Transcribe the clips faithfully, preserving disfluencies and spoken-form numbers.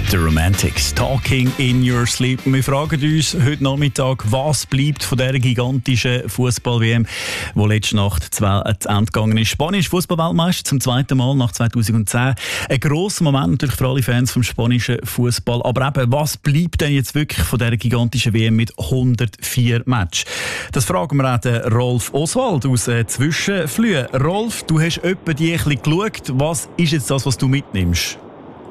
The Romantics, Talking in Your Sleep. Wir fragen uns heute Nachmittag, was bleibt von dieser gigantischen Fußball-W M, die letzte Nacht zu Ende gegangen ist. Spanien ist Fußball-Weltmeister zum zweiten Mal nach zweitausendzehn. Ein grosser Moment natürlich für alle Fans vom spanischen Fußball. Aber eben, was bleibt denn jetzt wirklich von dieser gigantischen W M mit hundertvier Matches? Das fragen wir auch den Rolf Oswald aus äh, Zwischenflühe. Rolf, du hast etwa die ein bisschen geschaut. Was ist jetzt das, was du mitnimmst?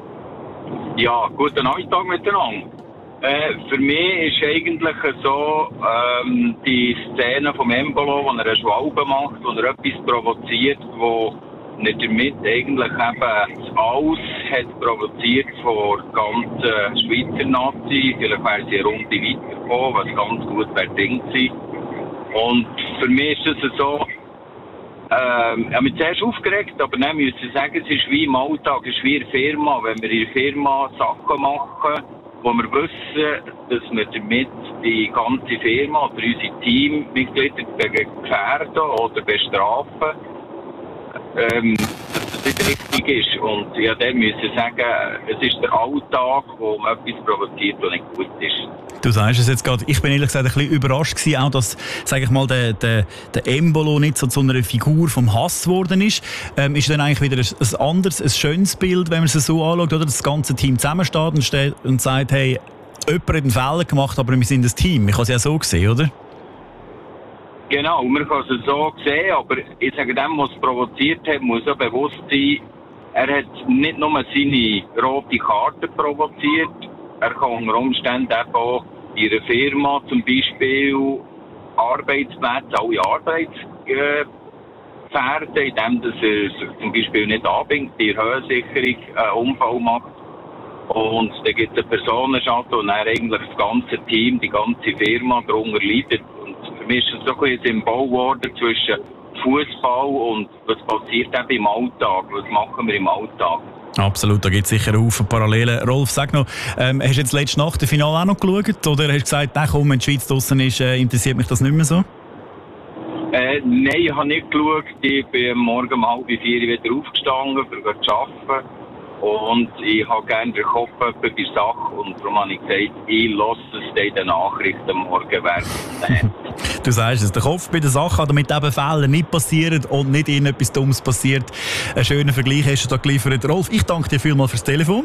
Ja, guten Nachmittag miteinander. Äh, für mich ist eigentlich so ähm, die Szene vom Embolo, wo er eine Schwalbe macht, wo er etwas provoziert, wo nicht damit eigentlich eben das Aus hat provoziert von der ganzen Schweizer Nazi. Vielleicht wäre sie eine Runde weitergekommen, was ganz gut wäre drin gewesen. Und für mich ist es so, Ähm, ich habe mich zuerst aufgeregt, aber dann muss ich sagen, es ist wie im Alltag, es ist wie in der Firma. Wenn wir in der Firma Sachen machen, wo wir wissen, dass wir damit die ganze Firma oder unsere Teammitglieder gefährden oder bestrafen, ähm, dass das nicht richtig ist. Und ja, dann muss ich sagen, es ist der Alltag, wo man etwas provoziert, was nicht gut ist. Du sagst es jetzt gerade. Ich bin ehrlich gesagt ein bisschen überrascht gewesen, auch dass, sage ich mal, der, der, der Embolo nicht so zu einer Figur vom Hass geworden ist. Ähm, ist dann eigentlich wieder ein, ein anderes, ein schönes Bild, wenn man es so anschaut, oder? Das ganze Team zusammensteht und, steht und sagt, hey, jemand hat einen Fehler gemacht, aber wir sind ein Team. Ich habe es ja so gesehen, oder? Genau, man kann es so sehen, aber ich sage dem, was es provoziert hat, muss auch bewusst sein, er hat nicht nur seine rote Karte provoziert, er kann unter Umständen eben auch in einer Firma zum Beispiel Arbeitsplätze, alle Arbeitsgefährden, indem dass er sich zum Beispiel nicht anbindet, bei der Höhensicherung einen Unfall macht. Und dann gibt es einen Personenschaden und dann eigentlich das ganze Team, die ganze Firma darunter leidet. Und für mich ist es so ein Symbol geworden zwischen Fußball und was passiert eben im Alltag, was machen wir im Alltag. Absolut, da gibt es sicher einen Haufen Parallelen. Rolf, sag noch, ähm, hast du jetzt letzte Nacht das Finale auch noch geschaut? Oder hast du gesagt, nein, komm, wenn die Schweiz draussen ist, äh, interessiert mich das nicht mehr so? Äh, nein, ich habe nicht geschaut. Ich bin morgen um halb vier wieder aufgestanden, um zu arbeiten. Und ich habe gerne den Kopf bei der Sache. Und darum habe ich gesagt, ich lasse es in den Nachrichten morgen werden. Du sagst es, der Kopf bei der Sache, damit eben Fehler nicht passieren und nicht irgendetwas Dummes passiert. Einen schönen Vergleich hast du da geliefert. Rolf, ich danke dir vielmals fürs Telefon.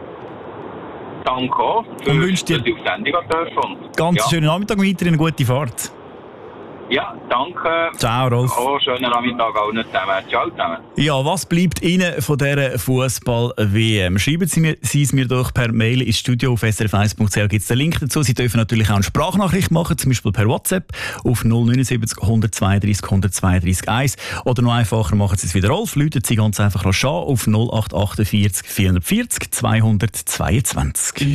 Danke auch, für, und wünsche dir dass ich auf Sendung dürfen. Ganz ja. schönen Nachmittag und weiterhin eine gute Fahrt. Ja, danke. Ciao, Rolf. Oh, schönen Nachmittag auch nicht zusammen. Ciao zusammen. Ja, was bleibt Ihnen von dieser Fußball-W M? Schreiben Sie, mir, Sie es mir doch per Mail ins Studio auf s r f eins punkt c h. Gibt es den Link dazu. Sie dürfen natürlich auch eine Sprachnachricht machen, zum Beispiel per WhatsApp auf null neun sieben null eins zwei drei null eins zwei drei eins. Oder noch einfacher, machen Sie es wieder Rolf. Läuten Sie ganz einfach schon auf null acht vier acht vier vier vier zwei zwei zwei.